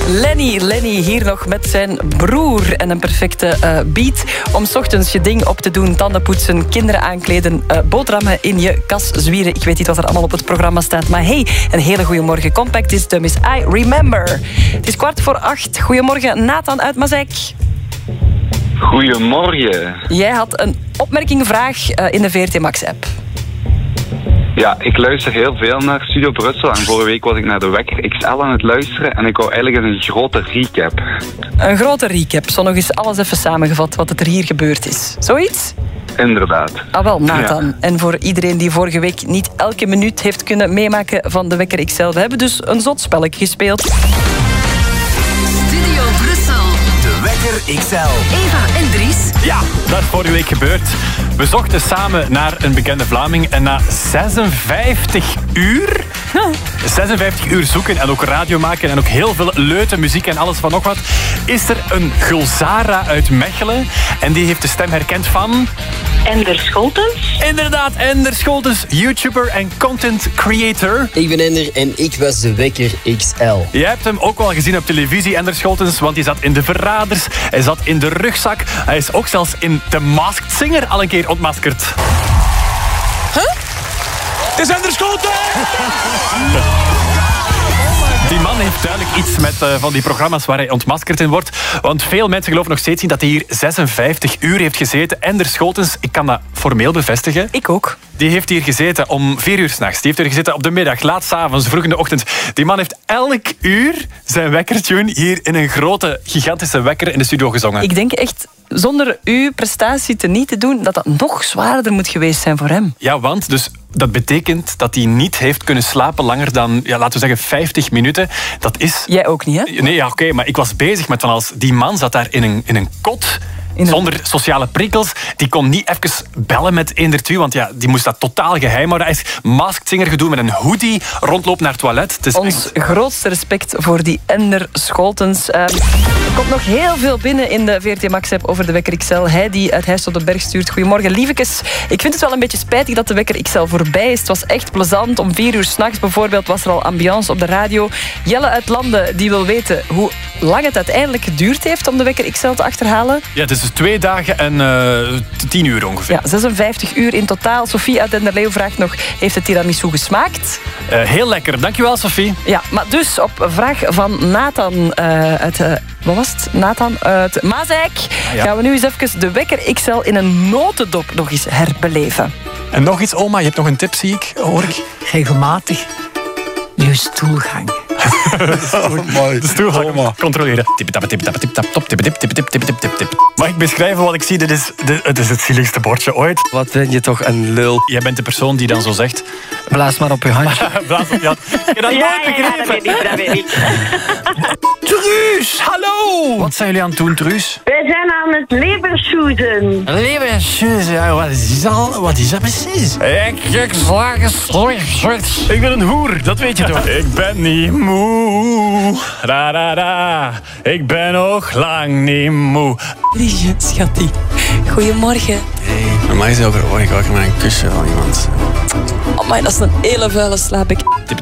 Lenny hier nog met zijn broer en een perfecte beat om 's ochtends je ding op te doen, tanden poetsen, kinderen aankleden, boterhammen in je kas zwieren. Ik weet niet wat er allemaal op het programma staat, maar hey, een hele goede morgen. Compact is Miss I Remember. Het is 7:15. Goedemorgen, Nathan uit Mazijk. Goedemorgen. Jij had een opmerkingvraag in de VRT Max app. Ja, ik luister heel veel naar Studio Brussel en vorige week was ik naar de Wekker XL aan het luisteren en ik wou eigenlijk een grote recap. Een grote recap, zo nog eens alles even samengevat wat er hier gebeurd is. Zoiets? Inderdaad. Ah wel, Nathan. Ja. En voor iedereen die vorige week niet elke minuut heeft kunnen meemaken van de Wekker XL, we hebben dus een zot spelletje gespeeld. Studio Brussel. De Wekker XL. Eva en Dries. Ja, dat is vorige week gebeurd. We zochten samen naar een bekende Vlaming en na 56 uur... 56 uur zoeken en ook radio maken en ook heel veel leute muziek en alles van nog wat, is er een Gulzara uit Mechelen en die heeft de stem herkend van... Ender Scholtens. Inderdaad, Ender Scholtens, YouTuber en content creator. Ik ben Ender en ik was de Wekker XL. Je hebt hem ook wel gezien op televisie, Ender Scholtens, want hij zat in De Verraders, hij zat in De Rugzak, hij is ook zelfs in The Masked Singer al een keer ontmaskerd. Het is Ender Scholtens! Die man heeft duidelijk iets met van die programma's waar hij ontmaskerd in wordt. Want veel mensen geloven nog steeds niet dat hij hier 56 uur heeft gezeten. Ender Scholtens, ik kan dat formeel bevestigen. Ik ook. Die heeft hier gezeten om 4 uur 's nachts. Die heeft hier gezeten op de middag, laat 's avonds, vroeg in de ochtend. Die man heeft elk uur zijn wekkertune hier in een grote, gigantische wekker in de studio gezongen. Ik denk echt, zonder uw prestatie te niet te doen, dat dat nog zwaarder moet geweest zijn voor hem. Ja, want dus dat betekent dat hij niet heeft kunnen slapen langer dan, ja, laten we zeggen, 50 minuten. Dat is... Jij ook niet, hè? Nee, ja, oké, maar ik was bezig met van als die man zat daar in een kot... Zonder sociale prikkels. Die kon niet even bellen met Eender2, want ja, die moest dat totaal geheim houden. Hij is Masked Singer gedoe met een hoodie, rondloopt naar het toilet. Het is Ons grootste respect voor die Ender Scholtens. Er komt nog heel veel binnen in de VRT Max-app over de Wekker XL. Hij die uit Huis tot de Berg stuurt. Goedemorgen, lievekes. Ik vind het wel een beetje spijtig dat de Wekker XL voorbij is. Het was echt plezant. Om 4 uur 's nachts bijvoorbeeld was er al ambiance op de radio. Jelle uit Landen die wil weten hoe lang het uiteindelijk geduurd heeft om de Wekker XL te achterhalen. Ja, het is dus 2 dagen en 10 uur ongeveer. Ja, 56 uur in totaal. Sophie uit Denderleeuw vraagt nog, heeft het tiramisu gesmaakt? Heel lekker, dankjewel Sophie. Ja, maar dus op vraag van Nathan uit... wat was het? Nathan uit Mazijk. Ja. Gaan we nu eens even de Wekker XL in een notendop nog eens herbeleven. En nog iets, oma, je hebt nog een tip, zie ik, hoor ik. Regelmatig je stoelgang. De stoel controleren. Mag ik beschrijven wat ik zie? Het is het zieligste bordje ooit. Wat ben je toch een lul. Jij bent de persoon die dan zo zegt... Blaas maar op je handje. Blaas op je hand. Ik heb dat nooit begrepen. dat weet ik. Truus, hallo! Wat zijn jullie aan het doen, Truus? Wij zijn aan het lebersoezen. Leversuze, wat is dat precies? Ik slagen strooiers. Ik ben een hoer, dat weet je toch? Ik ben niet moe. Da, da, da. Ik ben ook lang niet moe. Liesje, schattie. Goedemorgen. Normaal gesproken hoor ik ook maar een kusje van iemand. Amai, dat is een hele vuile slaap.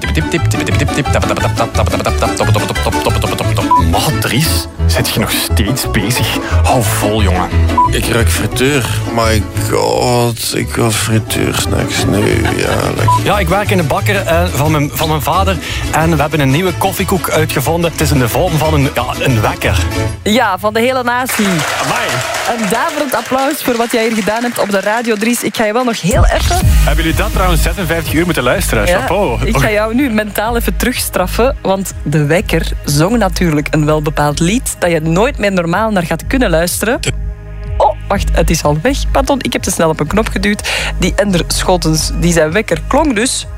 Maar Dries, zit je nog steeds bezig? Hou vol, jongen. Ik ruik frituur. My god, ik wil frituursnacks nu. Ja, lekker. Ja, ik werk in de bakker van mijn vader en we hebben een nieuwe koffiekoek uitgevonden. Het is in de vorm van een wekker. Ja, van de hele natie. Amai. Een daverend applaus voor wat jij hier gedaan hebt op de radio, Dries. Ik ga je wel nog heel even... Hebben jullie dat trouwens 56 uur moeten luisteren? Chapeau. Ik ga jou nu mentaal even terugstraffen, want de Wekker zong natuurlijk een welbepaald lied dat je nooit meer normaal naar gaat kunnen luisteren. Oh, wacht, het is al weg. Pardon, ik heb te snel op een knop geduwd. Die Ender Scholtens, die zijn Wekker klonk dus...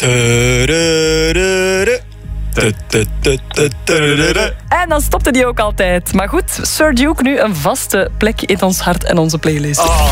En dan stopte die ook altijd. Maar goed, Sir Duke nu een vaste plek in ons hart en onze playlist.